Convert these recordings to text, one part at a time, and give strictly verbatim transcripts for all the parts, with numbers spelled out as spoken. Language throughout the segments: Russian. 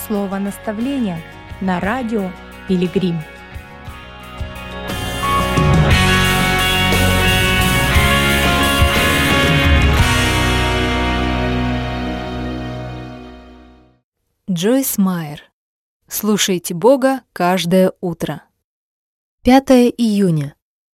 Слово наставления на радио Пилигрим. Джойс Майер. Слушайте Бога каждое утро. пятое июня.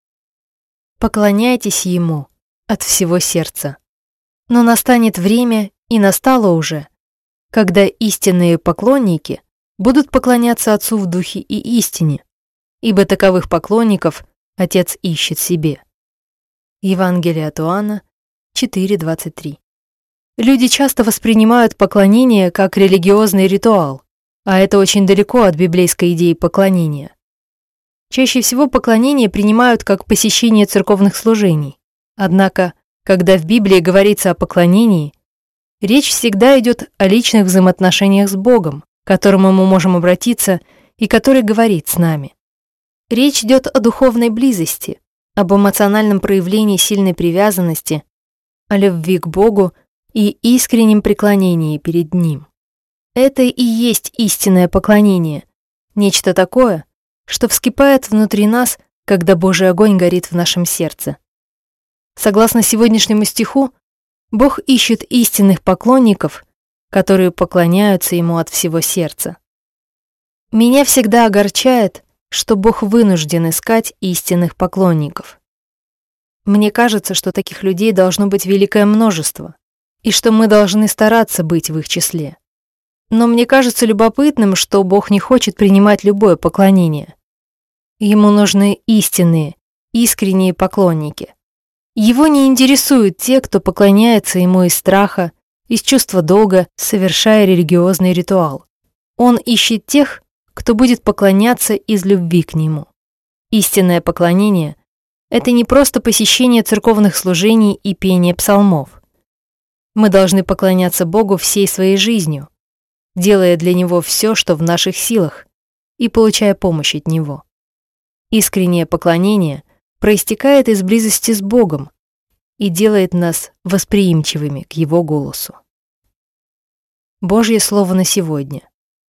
Поклоняйтесь Ему от всего сердца. Но настанет время, и настало уже, когда истинные поклонники будут поклоняться Отцу в Духе и истине, ибо таковых поклонников Отец ищет себе. Евангелие от Иоанна четыре двадцать три. Люди часто воспринимают поклонение как религиозный ритуал, а это очень далеко от библейской идеи поклонения. Чаще всего поклонение принимают как посещение церковных служений. Однако, когда в Библии говорится о поклонении, речь всегда идет о личных взаимоотношениях с Богом, к которому мы можем обратиться и который говорит с нами. Речь идет о духовной близости, об эмоциональном проявлении сильной привязанности, о любви к Богу и искреннем преклонении перед Ним. Это и есть истинное поклонение, нечто такое, что вскипает внутри нас, когда Божий огонь горит в нашем сердце. Согласно сегодняшнему стиху, Бог ищет истинных поклонников, которые поклоняются Ему от всего сердца. Меня всегда огорчает, что Бог вынужден искать истинных поклонников. Мне кажется, что таких людей должно быть великое множество, и что мы должны стараться быть в их числе. Но мне кажется любопытным, что Бог не хочет принимать любое поклонение. Ему нужны истинные, искренние поклонники. Его не интересуют те, кто поклоняется Ему из страха, из чувства долга, совершая религиозный ритуал. Он ищет тех, кто будет поклоняться из любви к Нему. Истинное поклонение — это не просто посещение церковных служений и пение псалмов. Мы должны поклоняться Богу всей своей жизнью, делая для Него все, что в наших силах, и получая помощь от Него. Искреннее поклонение проистекает из близости с Богом и делает нас восприимчивыми к Его голосу. Божье слово на сегодня.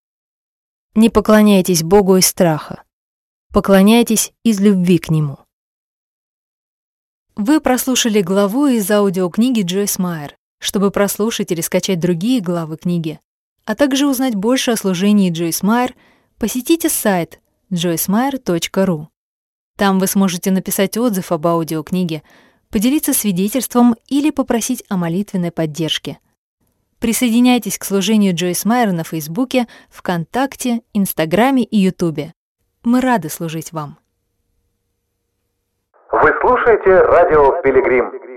Не поклоняйтесь Богу из страха, поклоняйтесь из любви к Нему. Вы прослушали главу из аудиокниги Джойс Майер. Чтобы прослушать или скачать другие главы книги, а также узнать больше о служении Джойс Майер, посетите сайт джойс майер точка ру. Там вы сможете написать отзыв об аудиокниге, поделиться свидетельством или попросить о молитвенной поддержке. Присоединяйтесь к служению Джойс Майер на Фейсбуке, ВКонтакте, Инстаграме и Ютубе. Мы рады служить вам. Вы слушаете радио Пилигрим.